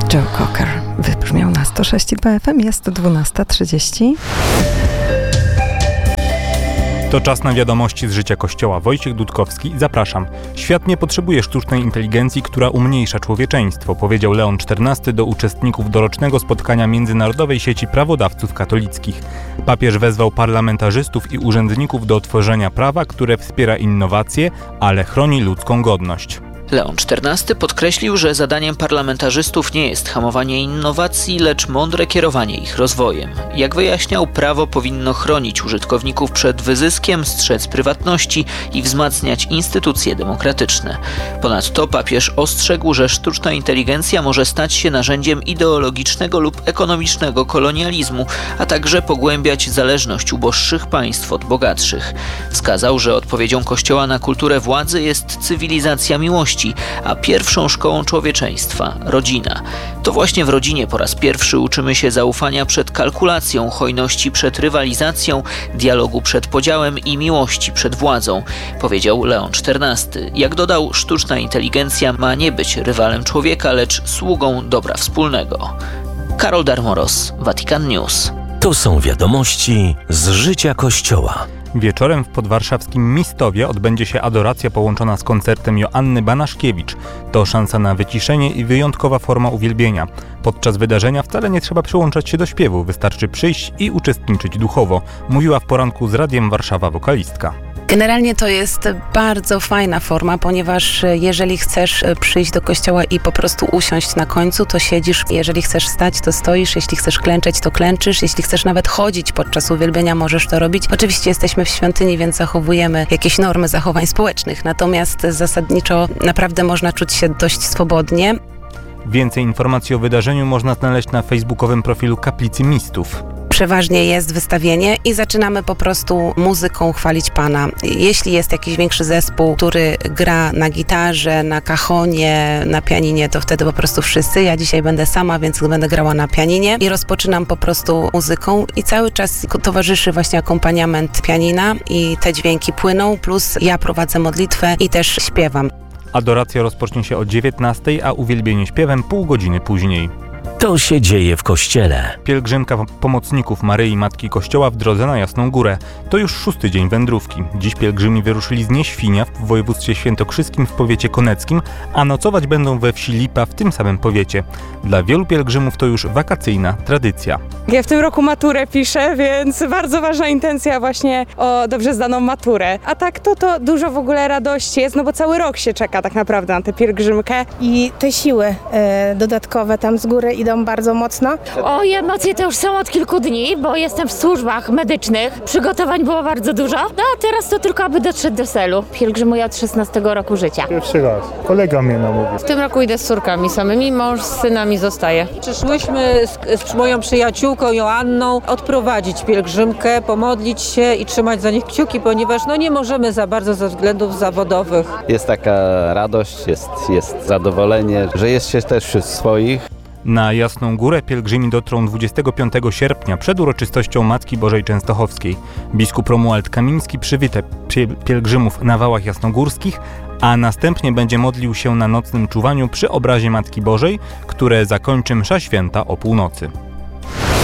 Joe Cocker wybrzmiał na 106,2 FM, jest 12:30. To czas na wiadomości z życia Kościoła. Wojciech Dudkowski, zapraszam. Świat nie potrzebuje sztucznej inteligencji, która umniejsza człowieczeństwo, powiedział Leon XIV do uczestników dorocznego spotkania Międzynarodowej Sieci Prawodawców Katolickich. Papież wezwał parlamentarzystów i urzędników do tworzenia prawa, które wspiera innowacje, ale chroni ludzką godność. Leon XIV podkreślił, że zadaniem parlamentarzystów nie jest hamowanie innowacji, lecz mądre kierowanie ich rozwojem. Jak wyjaśniał, prawo powinno chronić użytkowników przed wyzyskiem, strzec prywatności i wzmacniać instytucje demokratyczne. Ponadto papież ostrzegł, że sztuczna inteligencja może stać się narzędziem ideologicznego lub ekonomicznego kolonializmu, a także pogłębiać zależność uboższych państw od bogatszych. Wskazał, że odpowiedzią Kościoła na kulturę władzy jest cywilizacja miłości, a pierwszą szkołą człowieczeństwa – rodzina. To właśnie w rodzinie po raz pierwszy uczymy się zaufania przed kalkulacją, hojności przed rywalizacją, dialogu przed podziałem i miłości przed władzą, powiedział Leon XIV. Jak dodał, sztuczna inteligencja ma nie być rywalem człowieka, lecz sługą dobra wspólnego. Karol Darmoros, Vatican News. To są wiadomości z życia Kościoła. Wieczorem w podwarszawskim Mistowie odbędzie się adoracja połączona z koncertem Joanny Banaszkiewicz. To szansa na wyciszenie i wyjątkowa forma uwielbienia. Podczas wydarzenia wcale nie trzeba przyłączać się do śpiewu, wystarczy przyjść i uczestniczyć duchowo, mówiła w poranku z Radiem Warszawa wokalistka. Generalnie to jest bardzo fajna forma, ponieważ jeżeli chcesz przyjść do kościoła i po prostu usiąść na końcu, to siedzisz. Jeżeli chcesz stać, to stoisz. Jeśli chcesz klęczeć, to klęczysz. Jeśli chcesz nawet chodzić podczas uwielbienia, możesz to robić. Oczywiście jesteśmy w świątyni, więc zachowujemy jakieś normy zachowań społecznych. Natomiast zasadniczo naprawdę można czuć się dość swobodnie. Więcej informacji o wydarzeniu można znaleźć na facebookowym profilu Kaplicy Mistów. Przeważnie jest wystawienie i zaczynamy po prostu muzyką chwalić Pana. Jeśli jest jakiś większy zespół, który gra na gitarze, na cajonie, na pianinie, to wtedy po prostu wszyscy. Ja dzisiaj będę sama, więc będę grała na pianinie i rozpoczynam po prostu muzyką i cały czas towarzyszy właśnie akompaniament pianina i te dźwięki płyną, plus ja prowadzę modlitwę i też śpiewam. Adoracja rozpocznie się o 19:00, a uwielbienie śpiewem pół godziny później. To się dzieje w Kościele. Pielgrzymka pomocników Maryi Matki Kościoła w drodze na Jasną Górę. To już 6. dzień wędrówki. Dziś pielgrzymi wyruszyli z Nieświnia w województwie świętokrzyskim w powiecie koneckim, a nocować będą we wsi Lipa w tym samym powiecie. Dla wielu pielgrzymów to już wakacyjna tradycja. Ja w tym roku maturę piszę, więc bardzo ważna intencja właśnie o dobrze zdaną maturę. A tak to dużo w ogóle radości jest, no bo cały rok się czeka tak naprawdę na tę pielgrzymkę. I te siły dodatkowe tam z góry idą bardzo mocno. Emocje to już są od kilku dni, bo jestem w służbach medycznych. Przygotowań było bardzo dużo. No a teraz to tylko aby dotrzeć do celu. Pielgrzymuję od 16 roku życia. Pierwszy raz. Kolega mnie namówił. W tym roku idę z córkami samymi, mąż z synami zostaje. Przyszłyśmy z moją przyjaciółką Joanną odprowadzić pielgrzymkę, pomodlić się i trzymać za nich kciuki, ponieważ nie możemy za bardzo ze względów zawodowych. Jest taka radość, jest zadowolenie, że jest się też wśród swoich. Na Jasną Górę pielgrzymi dotrą 25 sierpnia przed uroczystością Matki Bożej Częstochowskiej. Biskup Romuald Kamiński przywita pielgrzymów na Wałach Jasnogórskich, a następnie będzie modlił się na nocnym czuwaniu przy obrazie Matki Bożej, które zakończy msza święta o północy.